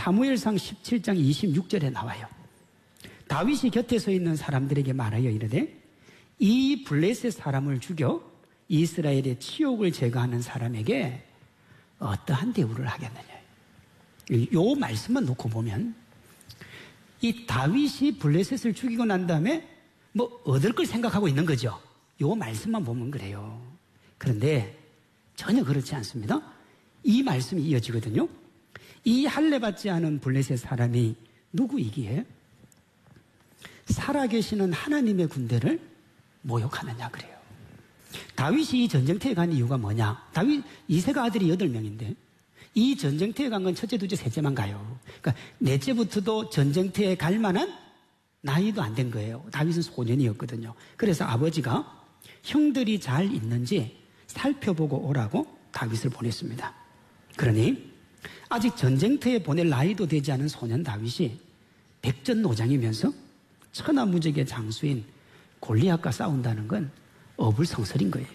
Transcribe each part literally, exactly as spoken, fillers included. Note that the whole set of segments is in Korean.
사무엘상 십칠 장 이십육 절에 나와요. 다윗이 곁에 서 있는 사람들에게 말하여 이르되 이 블레셋 사람을 죽여 이스라엘의 치욕을 제거하는 사람에게 어떠한 대우를 하겠느냐. 요 말씀만 놓고 보면 이 다윗이 블레셋을 죽이고 난 다음에 뭐 얻을 걸 생각하고 있는 거죠. 요 말씀만 보면 그래요. 그런데 전혀 그렇지 않습니다. 이 말씀이 이어지거든요. 이 할례받지 않은 블레셋 사람이 누구이기에 살아계시는 하나님의 군대를 모욕하느냐 그래요. 다윗이 이 전쟁터에 간 이유가 뭐냐? 다윗 이세가 아들이 여덟 명인데 이 전쟁터에 간 건 첫째, 둘째, 셋째만 가요. 그러니까 넷째부터도 전쟁터에 갈 만한 나이도 안 된 거예요. 다윗은 소년이었거든요. 그래서 아버지가 형들이 잘 있는지 살펴보고 오라고 다윗을 보냈습니다. 그러니 아직 전쟁터에 보낼 나이도 되지 않은 소년 다윗이 백전노장이면서 천하무적의 장수인 골리앗과 싸운다는 건 어불성설인 거예요.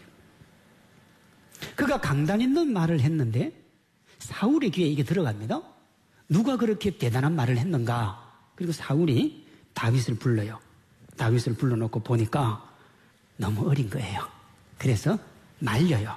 그가 강단 있는 말을 했는데 사울의 귀에 이게 들어갑니다. 누가 그렇게 대단한 말을 했는가? 그리고 사울이 다윗을 불러요. 다윗을 불러놓고 보니까 너무 어린 거예요. 그래서 말려요.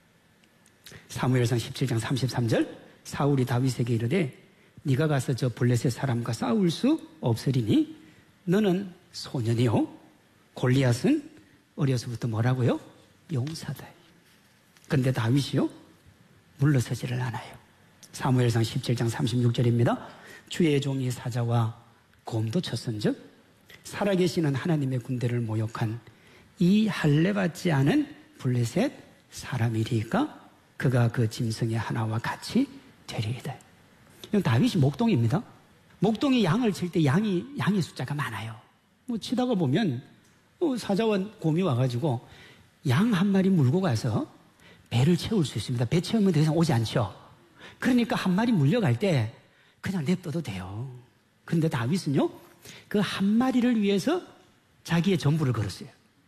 사무엘상 십칠 장 삼십삼 절 사울이 다윗에게 이르되 네가 가서 저 블레셋 사람과 싸울 수 없으리니 너는 소년이요 골리앗은 어려서부터 뭐라고요? 용사다. 그런데 다윗이요 물러서지를 않아요. 사무엘상 십칠 장 삼십육 절입니다. 주의 종이 사자와 곰도 쳤은즉 살아계시는 하나님의 군대를 모욕한 이 할례받지 않은 블레셋 사람이리까 그가 그 짐승의 하나와 같이 되리이다. 이건 다윗이 목동입니다. 목동이 양을 칠 때 양이 양의 숫자가 많아요. 뭐 치다가 보면 사자와 곰이 와가지고 양 한 마리 물고 가서 배를 채울 수 있습니다. 배 채우면 더 이상 오지 않죠. 그러니까 한 마리 물려갈 때 그냥 냅둬도 돼요. 그런데 다윗은요 그 한 마리를 위해서 자기의 전부를 걸었어요.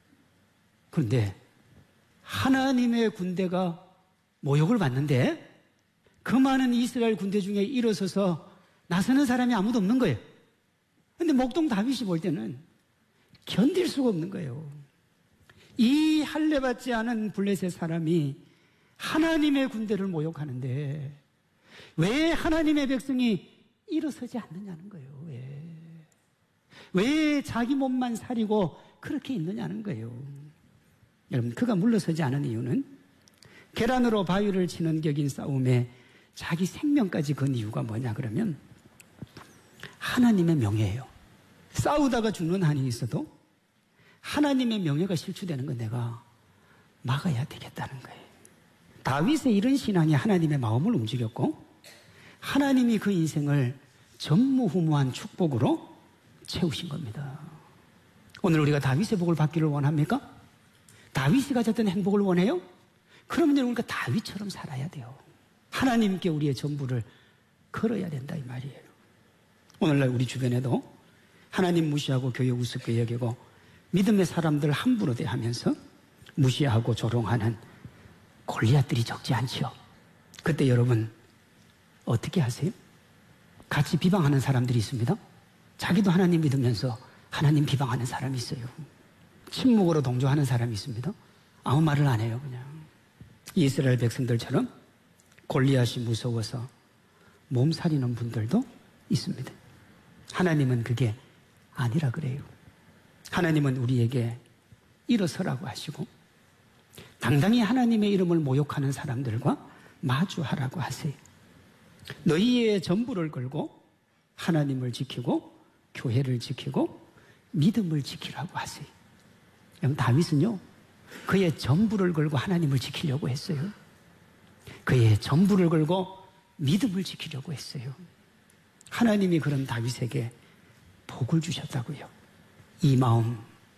그런데 하나님의 군대가 모욕을 받는데 그 많은 이스라엘 군대 중에 일어서서 나서는 사람이 아무도 없는 거예요. 그런데 목동 다윗이 볼 때는 견딜 수가 없는 거예요. 이 할례받지 않은 블레셋 사람이 하나님의 군대를 모욕하는데 왜 하나님의 백성이 일어서지 않느냐는 거예요. 왜? 왜 자기 몸만 사리고 그렇게 있느냐는 거예요. 여러분, 그가 물러서지 않은 이유는 계란으로 바위를 치는 격인 싸움에 자기 생명까지 건 이유가 뭐냐 그러면 하나님의 명예예요. 싸우다가 죽는 한이 있어도 하나님의 명예가 실추되는 건 내가 막아야 되겠다는 거예요. 다윗의 이런 신앙이 하나님의 마음을 움직였고 하나님이 그 인생을 전무후무한 축복으로 채우신 겁니다. 오늘 우리가 다윗의 복을 받기를 원합니까? 다윗이 가졌던 행복을 원해요? 그러면 우리가 다윗처럼 살아야 돼요. 하나님께 우리의 전부를 걸어야 된다 이 말이에요. 오늘날 우리 주변에도 하나님 무시하고 교회 우습게 여기고 믿음의 사람들 함부로 대하면서 무시하고 조롱하는 골리앗들이 적지 않죠. 그때 여러분 어떻게 하세요? 같이 비방하는 사람들이 있습니다. 자기도 하나님 믿으면서 하나님 비방하는 사람이 있어요. 침묵으로 동조하는 사람이 있습니다. 아무 말을 안 해요. 그냥 이스라엘 백성들처럼 골리앗이 무서워서 몸살이는 분들도 있습니다. 하나님은 그게 아니라 그래요. 하나님은 우리에게 일어서라고 하시고 당당히 하나님의 이름을 모욕하는 사람들과 마주하라고 하세요. 너희의 전부를 걸고 하나님을 지키고 교회를 지키고 믿음을 지키라고 하세요. 여러분, 다윗은요 그의 전부를 걸고 하나님을 지키려고 했어요. 그의 전부를 걸고 믿음을 지키려고 했어요. 하나님이 그런 다윗에게 복을 주셨다고요. 이 마음,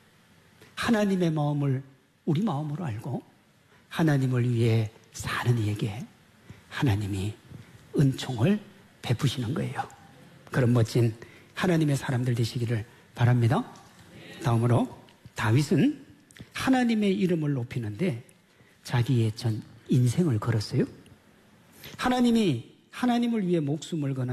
하나님의 마음을 우리 마음으로 알고 하나님을 위해 사는 이에게 하나님이 은총을 베푸시는 거예요. 그런 멋진 하나님의 사람들 되시기를 바랍니다. 다음으로 다윗은 하나님의 이름을 높이는데 자기의 전 인생을 걸었어요. 하나님이 하나님을 위해 목숨을 거는